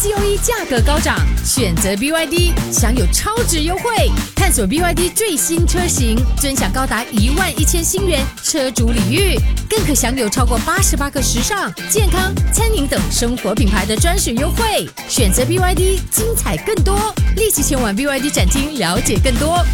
COE 价格高涨，选择 BYD 享有超值优惠。探索 BYD 最新车型，尊享高达11000新元车主礼遇，更可享有超过88个时尚、健康、餐饮等生活品牌的专属优惠。选择 BYD， 精彩更多，立即前往 BYD 展厅了解更多。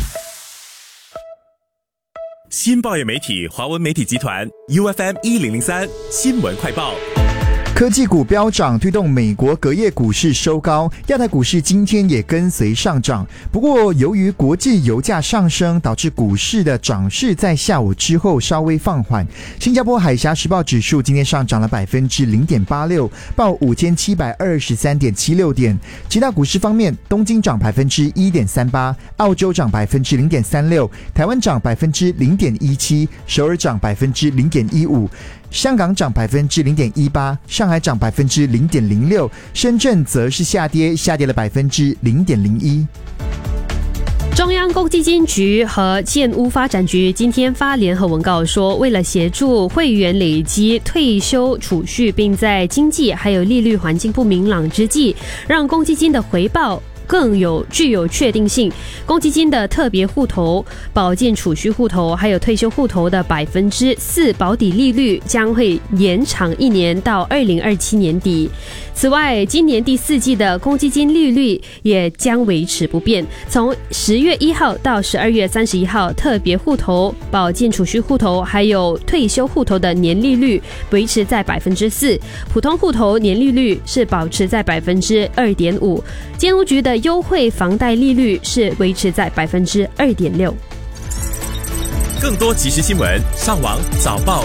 新报业媒体华文媒体集团 UFM 1003新闻快报。 科技股飙涨，推动美国隔夜股市收高，亚太股市今天也跟随上涨。不过，由于国际油价上升，导致股市的涨势在下午之后稍微放缓。新加坡海峡时报指数今天上涨了 0.86%， 报 5723.76 点。其他股市方面，东京涨 1.38%， 澳洲涨 0.36%， 台湾涨 0.17%， 首尔涨 0.15%。香港涨 0.18%， 上海涨 0.06%， 深圳则是下跌了 0.01%。 中央公积金局和建屋发展局今天发联合文告说，为了协助会员累积退休储蓄，并在经济还有利率环境不明朗之际，让公积金的回报更具有确定性，公积金的特别户头、保健储蓄户头还有退休户头的 4% 保底利率将会延长1年到2027年底。此外，今年第4季的公积金利率也将维持不变，从10月1号到12月31号，特别户头、保健储蓄户头还有退休户头的年利率维持在 4%， 普通户头年利率是保持在 2.5%， 建屋局的优惠房贷利率是维持在 2.6%。 更多即时新闻，上网早报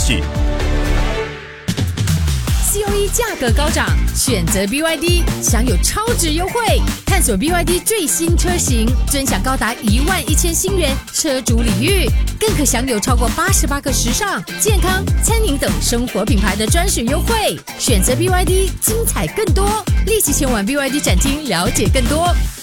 COE 价格高涨，选择 BYD 享有超值优惠。探索 BYD 最新车型，尊享高达11000新元车主礼遇，更可享有超过88个时尚、健康、餐饮等生活品牌的专属优惠。选择 BYD， 精彩更多，立即前往 BYD 展厅了解更多。